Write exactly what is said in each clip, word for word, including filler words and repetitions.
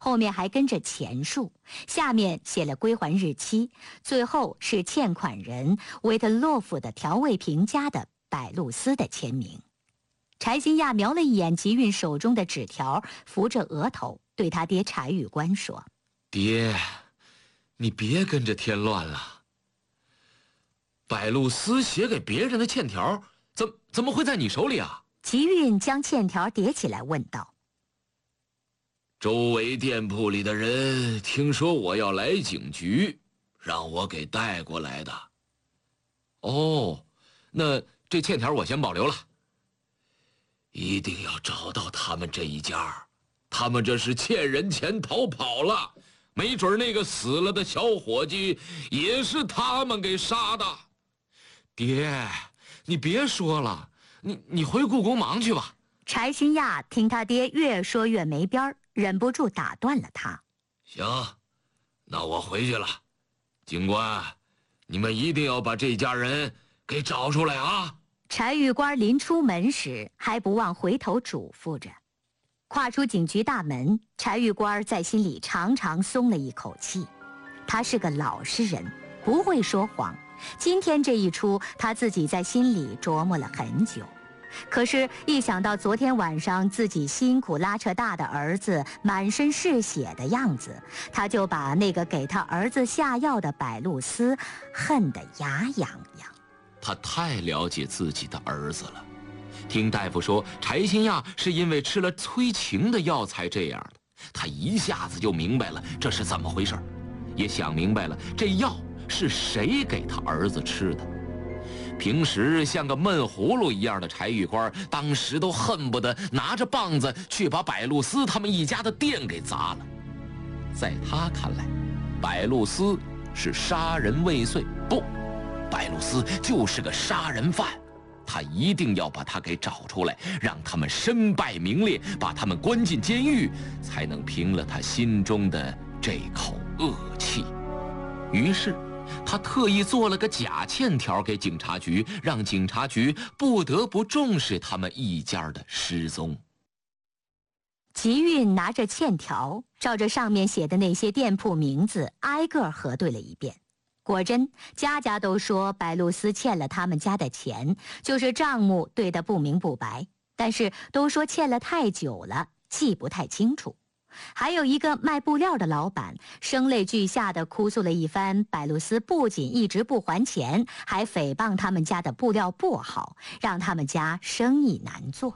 后面还跟着钱数，下面写了归还日期，最后是欠款人维特洛夫的调味评家的百露丝的签名。柴新亚瞄了一眼吉运手中的纸条，扶着额头对他爹柴玉官说：“ 爹，你别跟着添乱了。百露丝写给别人的欠条，怎怎么会在你手里啊？” 吉运将欠条叠起来问道：“ 周围店铺里的人听说我要来警局，让我给带过来的。哦，那这欠条我先保留了。一定要找到他们这一家，他们这是欠人钱逃跑了，没准那个死了的小伙计也是他们给杀的。爹，你别说了，你你回故宫忙去吧。” 柴新亚听他爹越说越没边儿，忍不住打断了他：“ 行，那我回去了。警官，你们一定要把这家人给找出来啊！” 柴玉官临出门时还不忘回头嘱咐着。跨出警局大门，柴玉官在心里长长松了一口气。他是个老实人，不会说谎。今天这一出，他自己在心里琢磨了很久。可是，一想到昨天晚上自己辛苦拉扯大的儿子满身是血的样子，他就把那个给他儿子下药的百露丝恨得牙痒痒。 他太了解自己的儿子了。听大夫说柴新亚是因为吃了催情的药才这样的，他一下子就明白了这是怎么回事，也想明白了这药是谁给他儿子吃的。平时像个闷葫芦一样的柴玉官，当时都恨不得拿着棒子去把百露丝他们一家的店给砸了。在他看来，百露丝是杀人未遂，不，百露丝就是个杀人犯。他一定要把他给找出来，让他们身败名裂，把他们关进监狱，才能平了他心中的这口恶气。于是他特意做了个假欠条给警察局，让警察局不得不重视他们一家的失踪。 吉运拿着欠条，照着上面写的那些店铺名字挨个核对了一遍。果真，家家都说百露丝欠了他们家的钱，就是账目对得不明不白，但是都说欠了太久了，记不太清楚。还有一个卖布料的老板声泪俱下地哭诉了一番，百露丝不仅一直不还钱，还诽谤他们家的布料不好，让他们家生意难做。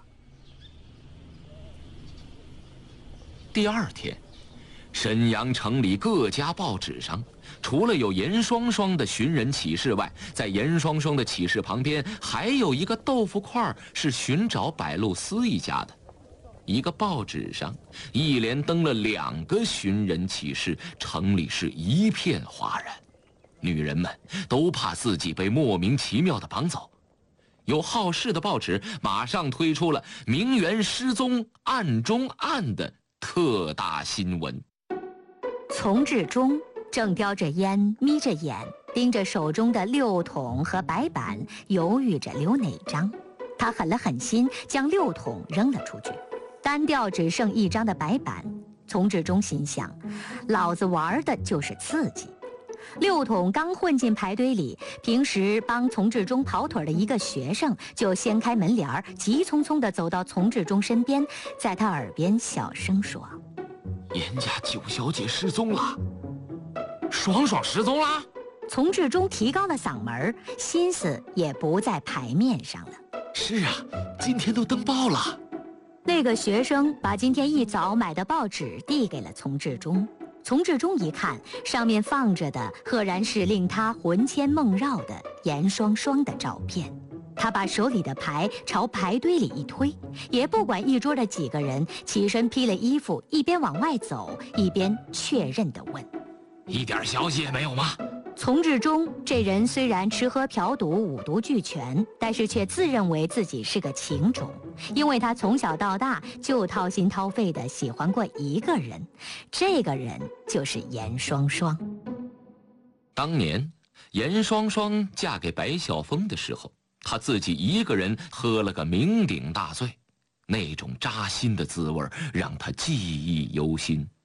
第二天，沈阳城里各家报纸上，除了有严双双的寻人启事外，在严双双的启事旁边还有一个豆腐块是寻找百露丝一家的。一个报纸上一连登了两个寻人启事，城里是一片哗然。女人们都怕自己被莫名其妙的绑走。有好事的报纸马上推出了名媛失踪案中案的特大新闻。 丛志忠正叼着烟，眯着眼，盯着手中的六筒和白板，犹豫着留哪张。他狠了狠心，将六筒扔了出去，单调只剩一张的白板。丛志忠心想，老子玩的就是刺激。六筒刚混进排堆里，平时帮丛志忠跑腿的一个学生就掀开门帘，急匆匆地走到丛志忠身边，在他耳边小声说：“ 严家九小姐失踪了。”爽爽失踪了。 丛志忠提高了嗓门，心思也不在牌面上了。 是啊，今天都登报了。 那个学生把今天一早买的报纸递给了丛志忠。丛志忠一看，上面放着的赫然是令他魂牵梦绕的严双双的照片。他把手里的牌朝排堆里一推，也不管一桌的几个人，起身披了衣服，一边往外走，一边确认地问：“ 一点消息也没有吗？” 丛志忠这人虽然吃喝嫖赌五毒俱全，但是却自认为自己是个情种，因为他从小到大就掏心掏肺地喜欢过一个人，这个人就是严双双。 当年严双双嫁给白晓峰的时候，她自己一个人喝了个酩酊大醉，那种扎心的滋味让她记忆犹新。